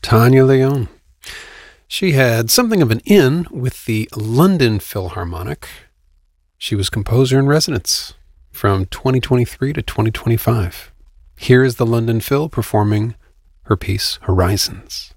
Tanya Leon. She had something of an in with the London Philharmonic. She was composer in residence from 2023 to 2025. Here is the London Phil performing her piece, Horizons.